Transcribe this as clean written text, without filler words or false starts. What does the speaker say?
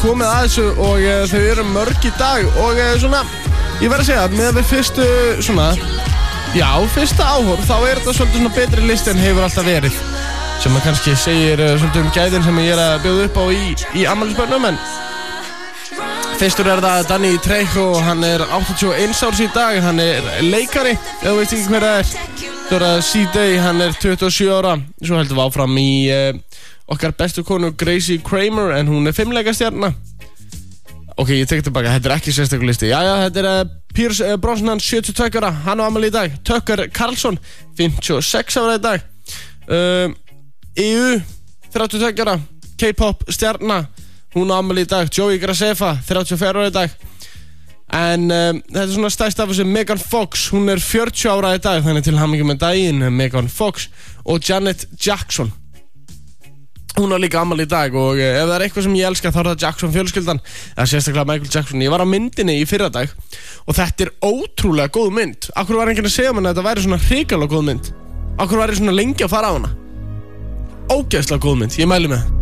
komið að þessu og þau eru mörg í dag og svona, ég verð að segja, með við fyrstu svona, já, fyrsta áhorf, þá er þetta svolítið svona betri listi en hefur alltaf verið, sem að kannski segir svolítið gæðin sem ég að bjóða upp á í afmælisbörnum, en fyrstur það Danny Trejo, hann 81 árs í dag, hann leikari, ef þú veist ekki hver það Svo það C-Day, hann 27 ára, svo heldur við áfram í okkar bestu konu Gracie Kramer, en hún 5-leikastjarna. Ok, ég tek tilbaka, þetta ekki sérstakur listi. Jæja, þetta Pierce Brosnan, 72 ára, hann á afmæli í dag. Tucker Carlson, 56 ára í dag. EU, 32 ára, K-pop stjarna, hún á afmæli í dag. Joey Graceffa, 34 ára í dag. En þetta svona stærst af þessu Megan Fox, hún 40 ára í dag, þannig til hamingju með daginn, Megan Fox. Og Janet Jackson, hún á líka afmæli í dag og ef það eitthvað sem ég elska þá það Jackson fjölskyldan, eða sérstaklega Michael Jackson. Ég var á myndinni í fyrradag og þetta ótrúlega góð mynd. Akkur var enginn að segja mér að þetta væri svona hrikalega góð mynd? Akkur var ég svona lengi að fara á hana? Ógeðslega góð mynd, ég mæli með.